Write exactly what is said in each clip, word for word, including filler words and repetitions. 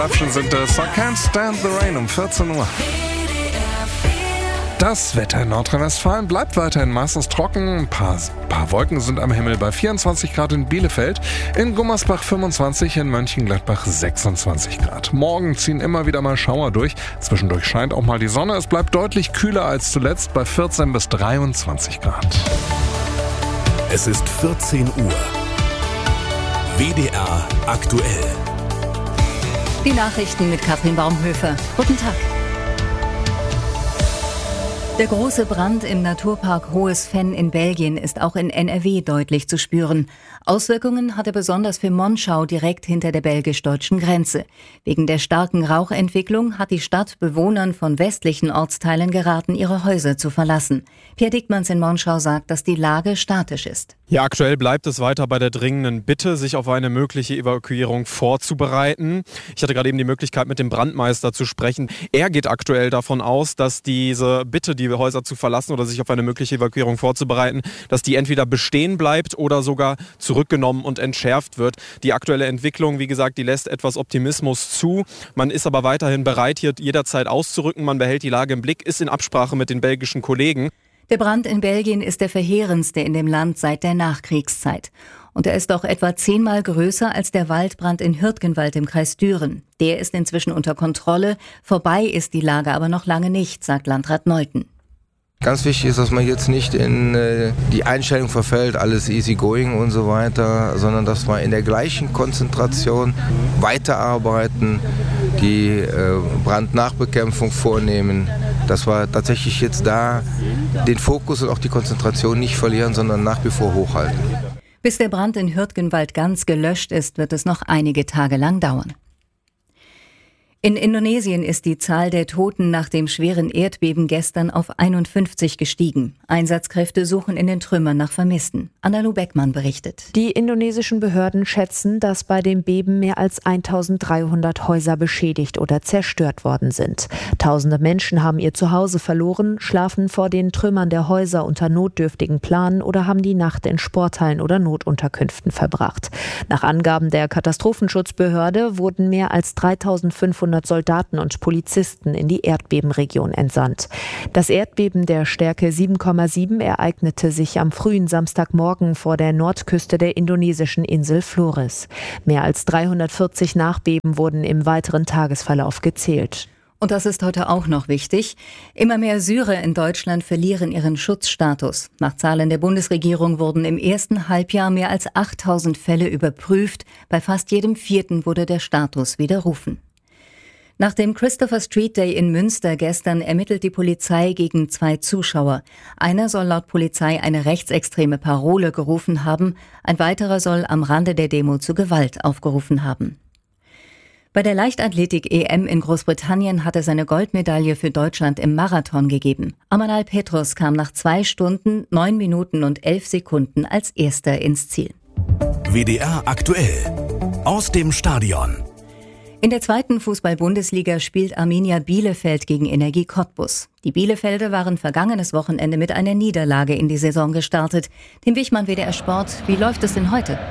Sind es I Can't Stand the Rain um vierzehn Uhr. Das Wetter in Nordrhein-Westfalen bleibt weiterhin meistens trocken. Ein paar, paar Wolken sind am Himmel bei vierundzwanzig Grad in Bielefeld, in Gummersbach fünfundzwanzig, in Mönchengladbach sechsundzwanzig Grad. Morgen ziehen immer wieder mal Schauer durch. Zwischendurch scheint auch mal die Sonne. Es bleibt deutlich kühler als zuletzt bei vierzehn bis dreiundzwanzig Grad. Es ist vierzehn Uhr. W D R aktuell. Die Nachrichten mit Katrin Baumhöfer. Guten Tag. Der große Brand im Naturpark Hohes Venn in Belgien ist auch in N R W deutlich zu spüren. Auswirkungen hat er besonders für Monschau direkt hinter der belgisch-deutschen Grenze. Wegen der starken Rauchentwicklung hat die Stadt Bewohnern von westlichen Ortsteilen geraten, ihre Häuser zu verlassen. Pierre Dickmanns in Monschau sagt, dass die Lage statisch ist. Ja, aktuell bleibt es weiter bei der dringenden Bitte, sich auf eine mögliche Evakuierung vorzubereiten. Ich hatte gerade eben die Möglichkeit, mit dem Brandmeister zu sprechen. Er geht aktuell davon aus, dass diese Bitte, die Häuser zu verlassen oder sich auf eine mögliche Evakuierung vorzubereiten, dass die entweder bestehen bleibt oder sogar zurückgenommen und entschärft wird. Die aktuelle Entwicklung, wie gesagt, die lässt etwas Optimismus zu. Man ist aber weiterhin bereit, hier jederzeit auszurücken. Man behält die Lage im Blick, ist in Absprache mit den belgischen Kollegen. Der Brand in Belgien ist der verheerendste in dem Land seit der Nachkriegszeit. Und er ist auch etwa zehnmal größer als der Waldbrand in Hürtgenwald im Kreis Düren. Der ist inzwischen unter Kontrolle. Vorbei ist die Lage aber noch lange nicht, sagt Landrat Neuten. Ganz wichtig ist, dass man jetzt nicht in äh, die Einstellung verfällt, alles easy going und so weiter, sondern dass wir in der gleichen Konzentration weiterarbeiten, die äh, Brandnachbekämpfung vornehmen, dass wir tatsächlich jetzt da den Fokus und auch die Konzentration nicht verlieren, sondern nach wie vor hochhalten. Bis der Brand in Hürtgenwald ganz gelöscht ist, wird es noch einige Tage lang dauern. In Indonesien ist die Zahl der Toten nach dem schweren Erdbeben gestern auf einundfünfzig gestiegen. Einsatzkräfte suchen in den Trümmern nach Vermissten. Anna-Lu Beckmann berichtet. Die indonesischen Behörden schätzen, dass bei dem Beben mehr als eintausenddreihundert Häuser beschädigt oder zerstört worden sind. Tausende Menschen haben ihr Zuhause verloren, schlafen vor den Trümmern der Häuser unter notdürftigen Planen oder haben die Nacht in Sporthallen oder Notunterkünften verbracht. Nach Angaben der Katastrophenschutzbehörde wurden mehr als dreitausendfünfhundert Soldaten und Polizisten in die Erdbebenregion entsandt. Das Erdbeben der Stärke sieben Komma sieben ereignete sich am frühen Samstagmorgen vor der Nordküste der indonesischen Insel Flores. Mehr als dreihundertvierzig Nachbeben wurden im weiteren Tagesverlauf gezählt. Und das ist heute auch noch wichtig. Immer mehr Syrer in Deutschland verlieren ihren Schutzstatus. Nach Zahlen der Bundesregierung wurden im ersten Halbjahr mehr als achttausend Fälle überprüft. Bei fast jedem vierten wurde der Status widerrufen. Nach dem Christopher Street Day in Münster gestern ermittelt die Polizei gegen zwei Zuschauer. Einer soll laut Polizei eine rechtsextreme Parole gerufen haben, ein weiterer soll am Rande der Demo zu Gewalt aufgerufen haben. Bei der Leichtathletik-E M in Großbritannien hat es eine Goldmedaille für Deutschland im Marathon gegeben. Amanal Petros kam nach zwei Stunden, neun Minuten und elf Sekunden als Erster ins Ziel. W D R aktuell aus dem Stadion. In der zweiten Fußball-Bundesliga spielt Arminia Bielefeld gegen Energie Cottbus. Die Bielefelder waren vergangenes Wochenende mit einer Niederlage in die Saison gestartet. Tim Wichmann, W D R Sport, wie läuft es denn heute?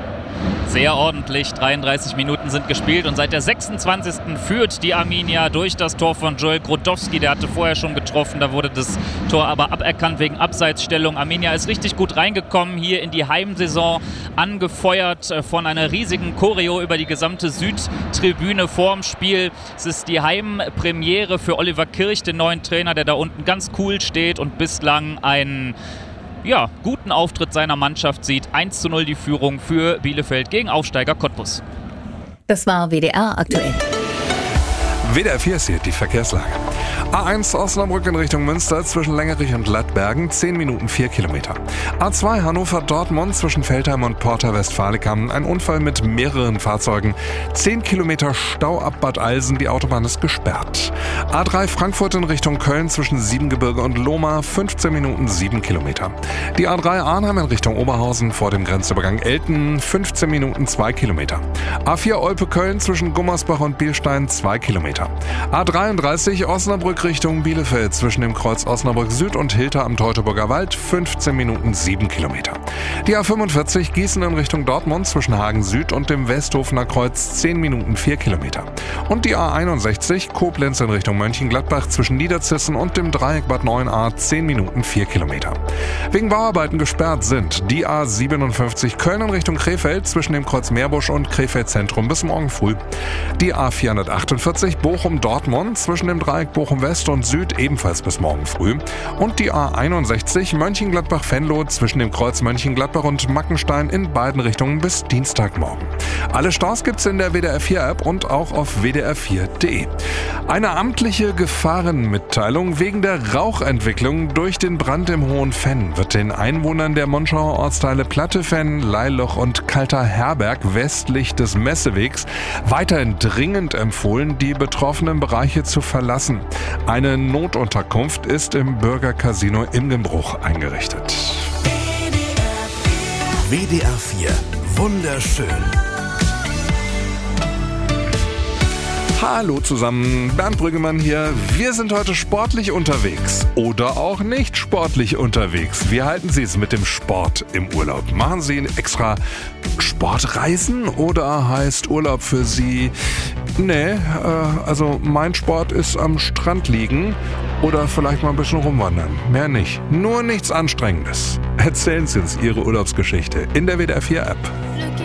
Sehr ordentlich, dreiunddreißig Minuten sind gespielt und seit der sechsundzwanzigsten führt die Arminia durch das Tor von Joel Grodowski. Der hatte vorher schon getroffen, da wurde das Tor aber aberkannt wegen Abseitsstellung. Arminia ist richtig gut reingekommen hier in die Heimsaison, angefeuert von einer riesigen Choreo über die gesamte Südtribüne vorm Spiel. Es ist die Heimpremiere für Oliver Kirch, den neuen Trainer, der da unten ganz cool steht und bislang einen ja, guten Auftritt seiner Mannschaft sieht. eins zu null die Führung für Bielefeld gegen Aufsteiger Cottbus. Das war W D R aktuell. W D R vier ist hier die Verkehrslage. A eins Osnabrück in Richtung Münster zwischen Längerich und Lattbergen, zehn Minuten vier Kilometer. A zwei Hannover-Dortmund zwischen Veltheim und Porta Westfalicam, ein Unfall mit mehreren Fahrzeugen. zehn Kilometer Stau ab Bad Eilsen, die Autobahn ist gesperrt. A drei Frankfurt in Richtung Köln zwischen Siebengebirge und Lohmar, fünfzehn Minuten sieben Kilometer. Die A drei Arnhem in Richtung Oberhausen vor dem Grenzübergang Elten, fünfzehn Minuten zwei Kilometer. A vier Olpe-Köln zwischen Gummersbach und Bielstein, zwei Kilometer. A dreiunddreißig Osnabrück Osnabrück Richtung Bielefeld zwischen dem Kreuz Osnabrück Süd und Hilter am Teutoburger Wald fünfzehn Minuten sieben Kilometer. Die A fünfundvierzig Gießen in Richtung Dortmund zwischen Hagen Süd und dem Westhofener Kreuz zehn Minuten vier Kilometer. Und die A einundsechzig Koblenz in Richtung Mönchengladbach zwischen Niederzissen und dem Dreieck Bad Neuenahr zehn Minuten vier Kilometer. Wegen Bauarbeiten gesperrt sind die A siebenundfünfzig Köln in Richtung Krefeld zwischen dem Kreuz Meerbusch und Krefeld Zentrum bis morgen früh. Die A vierhundertachtundvierzig Bochum-Dortmund zwischen dem Dreieck Bochum-West und Süd ebenfalls bis morgen früh. Und die A einundsechzig Mönchengladbach-Venlo zwischen dem Kreuz Mönchengladbach und Mackenstein in beiden Richtungen bis Dienstagmorgen. Alle Staus gibt's in der W D R vier App und auch auf w d r vier punkt d e. Eine amtliche Gefahrenmitteilung wegen der Rauchentwicklung durch den Brand im Hohen Fenn wird den Einwohnern der Monschauer Ortsteile Plattefenn, Leiloch und Kalter Herberg westlich des Messewegs weiterhin dringend empfohlen, die betroffenen Bereiche zu verlassen. Eine Notunterkunft ist im Bürgercasino Imgenbruch eingerichtet. W D R vier. Wunderschön. Hallo zusammen, Bernd Brüggemann hier. Wir sind heute sportlich unterwegs oder auch nicht sportlich unterwegs. Wie halten Sie es mit dem Sport im Urlaub? Machen Sie extra Sportreisen oder heißt Urlaub für Sie, nee, äh, also mein Sport ist am Strand liegen oder vielleicht mal ein bisschen rumwandern. Mehr nicht. Nur nichts Anstrengendes. Erzählen Sie uns Ihre Urlaubsgeschichte in der W D R vier App.